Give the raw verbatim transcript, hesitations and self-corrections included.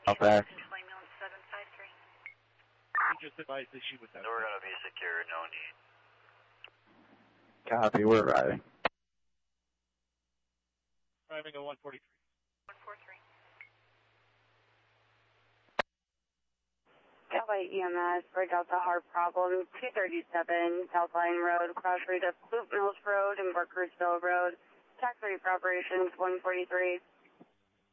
Okay. He just advised that she was out. We're going to be secure, no need. Copy, we're arriving. Driving a one forty-three. one forty-three. Delta E M S for Delta Heart Problem, two thirty-seven South Line Road, cross rate of Loop Mills Road and Burkersville Road. Tax rate for operations one forty-three.